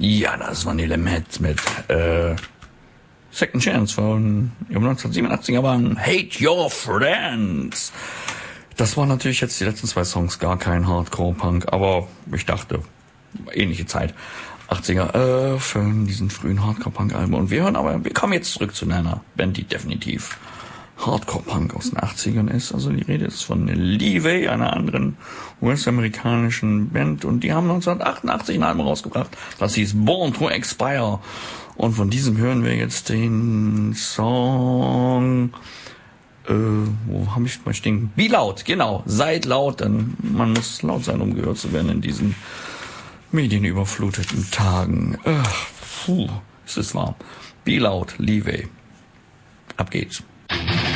Ja, das war Nele Met mit Second Chance von ihrem 1987er Band Hate Your Friends. Das waren natürlich jetzt die letzten 2 Songs gar kein Hardcore-Punk, aber ich dachte, ähnliche Zeit. 80er, für diesen frühen Hardcore-Punk-Alben. Und wir kommen jetzt zurück zu einer Band, die definitiv Hardcore-Punk aus den 80ern ist. Also die Rede ist von Levee, einer anderen US-amerikanischen Band. Und die haben 1988 ein Album rausgebracht. Das hieß Born to Expire. Und von diesem hören wir jetzt den Song... wo habe ich mal stehen? Be laut, genau. Seid laut, denn man muss laut sein, um gehört zu werden in diesen medienüberfluteten Tagen. Es ist warm. Be laut, Levee. Ab geht's.